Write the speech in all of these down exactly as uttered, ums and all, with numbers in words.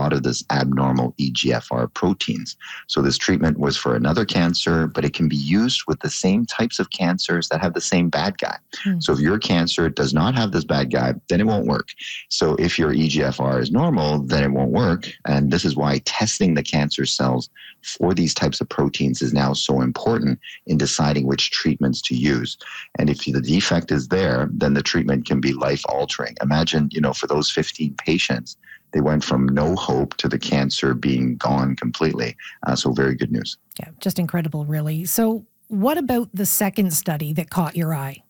lot of this abnormal E G F R proteins. So this treatment was for another cancer, but it can be used with the same types of cancers that have the same bad guy. Mm. So if your cancer does not have this bad guy, then it won't work. So if your E G F R is normal, then it won't work. And this is why testing the cancer cells for these types of proteins is now so important in deciding which treatments to use. And if the defect is there, then the treatment can be life-altering. Imagine, you know, for those fifteen patients, they went from no hope to the cancer being gone completely. Uh, so very good news. Yeah, just incredible, really. So what about the second study that caught your eye?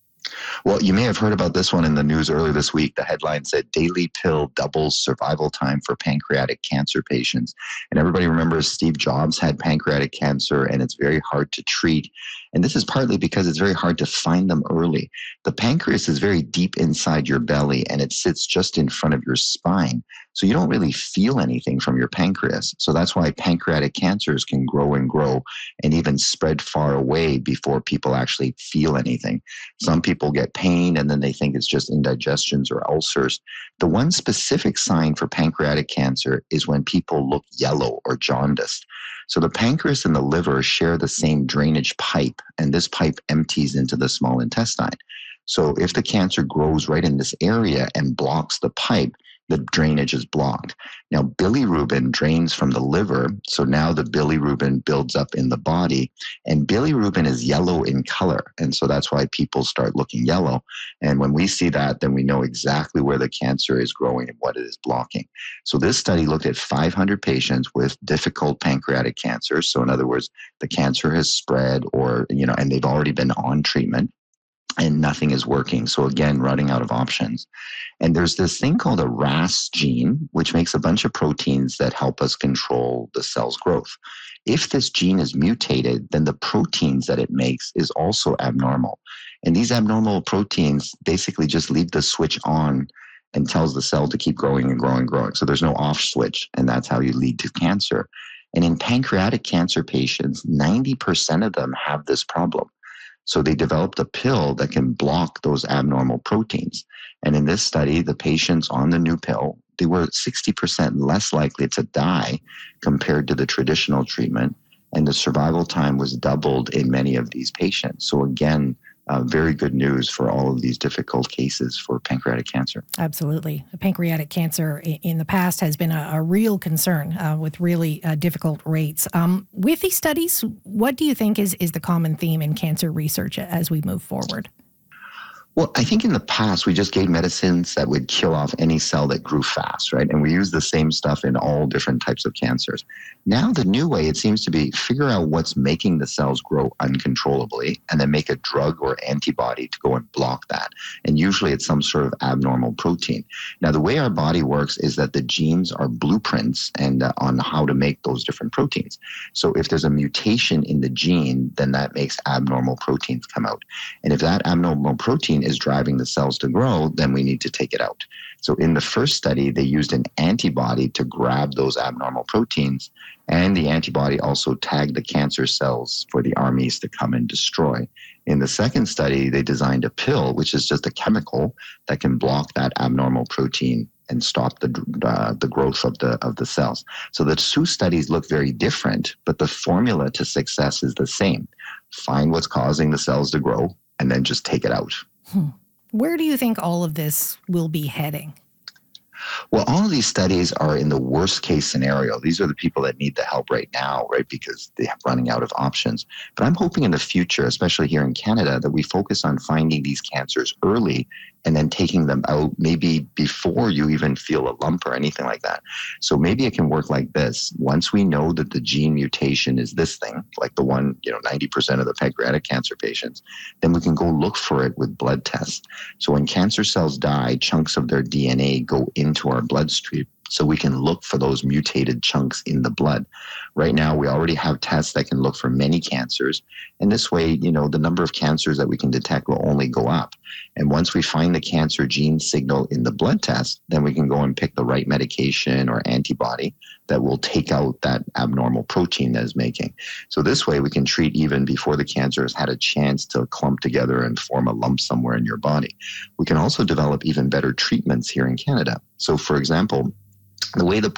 Well, you may have heard about this one in the news earlier this week. The headline said, daily pill doubles survival time for pancreatic cancer patients. And everybody remembers Steve Jobs had pancreatic cancer, and it's very hard to treat. And this is partly because it's very hard to find them early. The pancreas is very deep inside your belly, and it sits just in front of your spine. So you don't really feel anything from your pancreas. So that's why pancreatic cancers can grow and grow and even spread far away before people actually feel anything. Some people get pain and then they think it's just indigestions or ulcers. The one specific sign for pancreatic cancer is when people look yellow or jaundiced. So the pancreas and the liver share the same drainage pipe, and this pipe empties into the small intestine. So if the cancer grows right in this area and blocks the pipe, the drainage is blocked. Now, bilirubin drains from the liver, so now the bilirubin builds up in the body, and bilirubin is yellow in color, and so that's why people start looking yellow. And when we see that, then we know exactly where the cancer is growing and what it is blocking. So this study looked at five hundred patients with difficult pancreatic cancer. So in other words, the cancer has spread, or, you know, and they've already been on treatment, and nothing is working. So again, running out of options. And there's this thing called a R A S gene, which makes a bunch of proteins that help us control the cell's growth. If this gene is mutated, then the proteins that it makes is also abnormal. And these abnormal proteins basically just leave the switch on and tells the cell to keep growing and growing and growing. So there's no off switch, and that's how you lead to cancer. And in pancreatic cancer patients, ninety percent of them have this problem. So they developed a pill that can block those abnormal proteins. And in this study, the patients on the new pill, they were sixty percent less likely to die compared to the traditional treatment. And the survival time was doubled in many of these patients. So again, uh, very good news for all of these difficult cases for pancreatic cancer. Absolutely. Pancreatic cancer in the past has been a, a real concern uh, with really uh, difficult rates. Um, with these studies, what do you think is, is the common theme in cancer research as we move forward? Well, I think in the past, we just gave medicines that would kill off any cell that grew fast, right? And we use the same stuff in all different types of cancers. Now, the new way, it seems to be figure out what's making the cells grow uncontrollably and then make a drug or antibody to go and block that. And usually it's some sort of abnormal protein. Now, the way our body works is that the genes are blueprints and uh, on how to make those different proteins. So if there's a mutation in the gene, then that makes abnormal proteins come out. And if that abnormal protein is driving the cells to grow, then we need to take it out. So in the first study, they used an antibody to grab those abnormal proteins, and the antibody also tagged the cancer cells for the armies to come and destroy. In the second study, they designed a pill, which is just a chemical that can block that abnormal protein and stop the uh, the growth of the of the cells. So the two studies look very different, but the formula to success is the same. Find what's causing the cells to grow, and then just take it out. Hmm. Where do you think all of this will be heading? Well, all of these studies are in the worst case scenario. These are the people that need the help right now, right, because they're running out of options. But I'm hoping in the future, especially here in Canada, that we focus on finding these cancers early and then taking them out maybe before you even feel a lump or anything like that. So maybe it can work like this. Once we know that the gene mutation is this thing, like the one, you know, ninety percent of the pancreatic cancer patients, then we can go look for it with blood tests. So when cancer cells die, chunks of their D N A go into our bloodstream. So we can look for those mutated chunks in the blood. Right now, we already have tests that can look for many cancers. And this way, you know, the number of cancers that we can detect will only go up. And once we find the cancer gene signal in the blood test, then we can go and pick the right medication or antibody that will take out that abnormal protein that is making. So this way, we can treat even before the cancer has had a chance to clump together and form a lump somewhere in your body. We can also develop even better treatments here in Canada. So for example, the way the